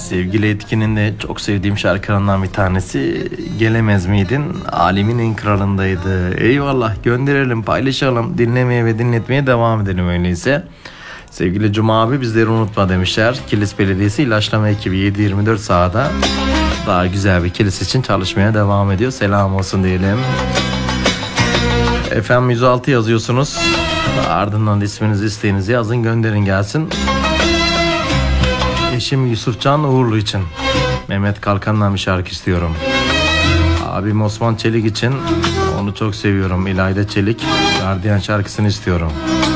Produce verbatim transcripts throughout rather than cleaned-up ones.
Sevgili Etkin'in de çok sevdiğim şarkılarından bir tanesi Gelemez Miydin? Alemin en kralındaydı. Eyvallah, gönderelim, paylaşalım, dinlemeye ve dinletmeye devam edelim öyleyse. Sevgili Cuma abi, bizleri unutma demişler. Kilis Belediyesi ilaçlama ekibi yedi yirmi dört sahada daha güzel bir kilis için çalışmaya devam ediyor. Selam olsun diyelim. F M yüz altı yazıyorsunuz. Ardından isminizi, isteğinizi yazın, gönderin gelsin. Eşim Yusufcan Uğurlu için Mehmet Kalkan'dan bir şarkı istiyorum. Abim Osman Çelik için onu çok seviyorum. İlayda Çelik Gardiyan şarkısını istiyorum.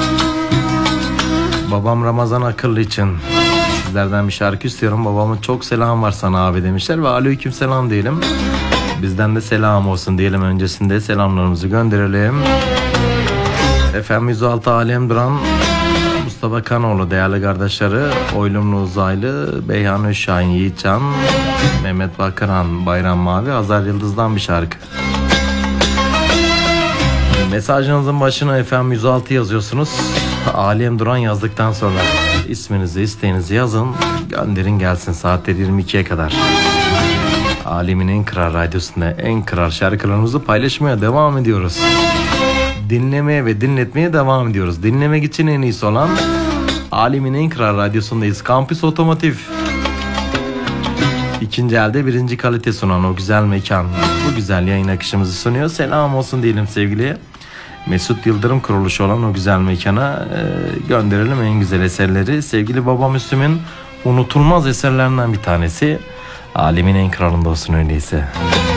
Babam Ramazan Akıllı için sizlerden bir şarkı istiyorum. Babamın çok selam var sana abi demişler ve aleyküm selam diyelim. Bizden de selam olsun diyelim. Öncesinde selamlarımızı gönderelim. F M yüz altı Alem Duran Mustafa Kanoğlu değerli kardeşleri, Oylumlu Uzaylı, Beyhan Özşahin, Yiğitcan, Mehmet Bakırhan, Bayram Mavi, Hazar Yıldız'dan bir şarkı. Mesajınızın başına F M yüz altı yazıyorsunuz. Alem Duran yazdıktan sonra isminizi, isteğinizi yazın, gönderin gelsin saatler yirmi ikiye kadar. Alemin en kral radyosunda en kral şarkılarımızı paylaşmaya devam ediyoruz. Dinlemeye ve dinletmeye devam ediyoruz. Dinlemek için en iyisi olan Alemin en kral radyosundayız. Kampüs Otomotiv. İkinci elde birinci kalite sunan o güzel mekan bu güzel yayın akışımızı sunuyor. Selam olsun diyelim sevgili Mesut Yıldırım kuruluşu olan o güzel mekana e, gönderelim en güzel eserleri. Sevgili Baba Müslüm'ün unutulmaz eserlerinden bir tanesi. Alemin en kralında olsun öyleyse.